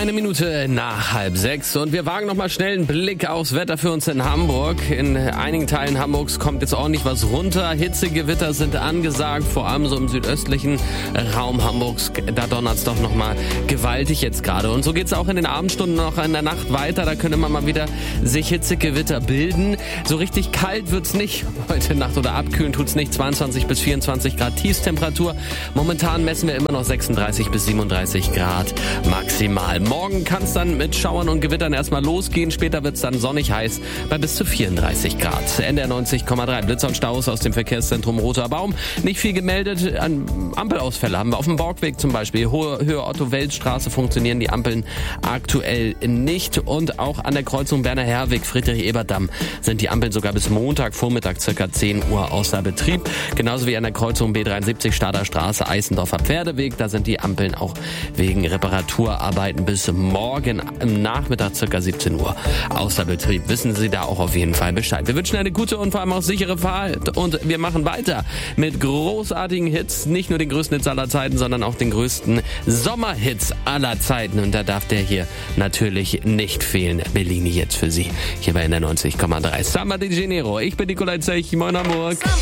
Eine Minute nach 5:30 und wir wagen nochmal schnell einen Blick aufs Wetter für uns in Hamburg. In einigen Teilen Hamburgs kommt jetzt ordentlich was runter. Hitzegewitter sind angesagt, vor allem so im südöstlichen Raum Hamburgs. Da donnert es doch nochmal gewaltig jetzt gerade. Und so geht es auch in den Abendstunden noch in der Nacht weiter. Da können immer mal wieder sich Hitzegewitter bilden. So richtig kalt wird's nicht heute Nacht oder abkühlen tut's nicht. 22 bis 24 Grad Tiefstemperatur. Momentan messen wir immer noch 36 bis 37 Grad maximal. Morgen kann es dann mit Schauern und Gewittern erstmal losgehen. Später wird es dann sonnig heiß bei bis zu 34 Grad. NDR 90,3. Blitzer und Staus aus dem Verkehrszentrum Roter Baum. Nicht viel gemeldet. Ampelausfälle haben wir auf dem Borgweg zum Beispiel. Höhe Otto-Welt-Straße funktionieren die Ampeln aktuell nicht. Und auch an der Kreuzung Werner-Herwig, Friedrich-Ebert-Damm sind die Ampeln sogar bis Montagvormittag ca. 10 Uhr außer Betrieb. Genauso wie an der Kreuzung B73 Stader Straße, Eisendorfer Pferdeweg. Da sind die Ampeln auch wegen Reparaturarbeiten bis morgen Nachmittag ca. 17 Uhr außer Betrieb. Wissen Sie da auch auf jeden Fall Bescheid. Wir wünschen eine gute und vor allem auch sichere Fahrt. Und wir machen weiter mit großartigen Hits. Nicht nur den größten Hits aller Zeiten, sondern auch den größten Sommerhits aller Zeiten. Und da darf der hier natürlich nicht fehlen. Bellini jetzt für Sie. Hier bei NDR 90,3. Samba de Janeiro. Ich bin Nikolai Zech. Moin Hamburg.